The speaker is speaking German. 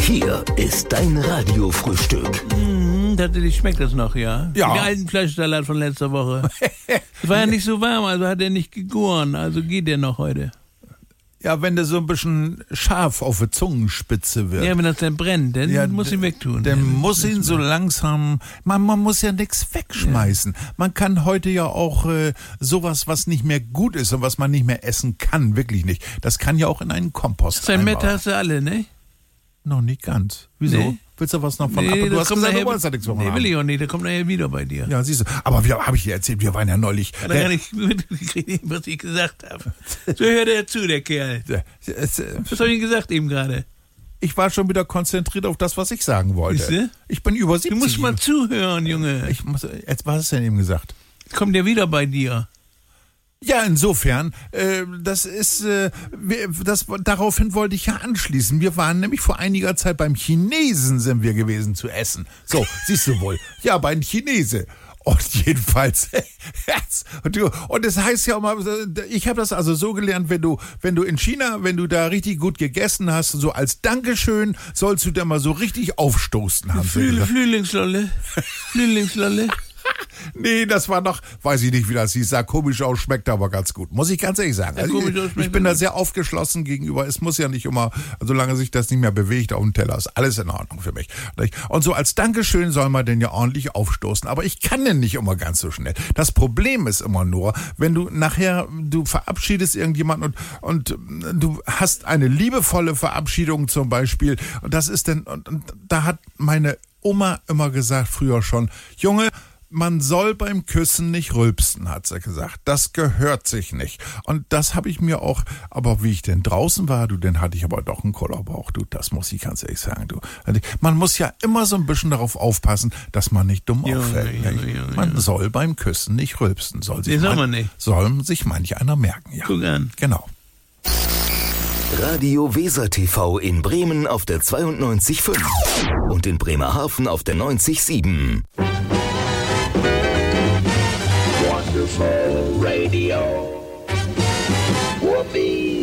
Hier ist dein Radiofrühstück. Tatsächlich schmeckt das noch, ja? Ja. Den alten Fleischsalat von letzter Woche. Es war ja nicht so warm, also hat er nicht gegoren. Also geht der noch heute. Ja, wenn der so ein bisschen scharf auf der Zungenspitze wird. Ja, wenn das dann brennt, dann Ja, muss ihn wegtun. Dann muss ihn so langsam, man muss ja nichts wegschmeißen. Ja. Man kann heute ja auch sowas, was nicht mehr gut ist und was man nicht mehr essen kann, wirklich nicht. Das kann ja auch in einen Kompost Sein Mett hast du alle, ne? Noch nicht ganz. Wieso? Nee. Willst du was noch von ab? Nee, Du hast gesagt, nachher, du wolltest da nichts von nee, haben. will ich auch nicht, der kommt nachher wieder bei dir. Ja, siehst du. Aber habe ich dir erzählt, wir waren ja neulich. Hat er gar nicht mitgekriegt, was ich gesagt habe. So hört er zu, der Kerl. Was habe ich ihm gesagt eben gerade? Ich war schon wieder konzentriert auf das, was ich sagen wollte. Siehste? Ich bin über 70. Du musst mal zuhören, Junge. Jetzt, was hast du denn eben gesagt? Kommt der wieder bei dir? Ja, insofern, daraufhin wollte ich ja anschließen. Wir waren nämlich vor einiger Zeit beim Chinesen sind wir gewesen zu essen. So, siehst du wohl. Ja, beim Chinese. Und jedenfalls, und das heißt ja auch mal, ich habe das also so gelernt, wenn du in China, wenn du da richtig gut gegessen hast, so als Dankeschön, sollst du da mal so richtig aufstoßen haben. Flühlingslolle. Nee, das war noch, weiß ich nicht, wie das hieß, sah komisch aus, schmeckt aber ganz gut. Muss ich ganz ehrlich sagen. Also ich bin da sehr aufgeschlossen gegenüber. Es muss ja nicht immer, solange sich das nicht mehr bewegt auf dem Teller, ist alles in Ordnung für mich. Und so als Dankeschön soll man denn ja ordentlich aufstoßen. Aber ich kann denn nicht immer ganz so schnell. Das Problem ist immer nur, wenn du nachher, du verabschiedest irgendjemanden und du hast eine liebevolle Verabschiedung zum Beispiel. Und das ist denn, und da hat meine Oma immer gesagt, früher schon, Junge, man soll beim Küssen nicht rülpsen, hat sie gesagt. Das gehört sich nicht. Und das habe ich mir auch, aber wie ich denn draußen war, dann hatte ich aber doch einen Kollerbauch, das muss ich ganz ehrlich sagen, Man muss ja immer so ein bisschen darauf aufpassen, dass man nicht dumm auffällt. Man soll beim Küssen nicht rülpsen. Soll sich manch einer merken, ja. Guck an. Genau. Radio Weser TV in Bremen auf der 92.5 und in Bremerhaven auf der 90.7. Wonderful Radio. Whoopee.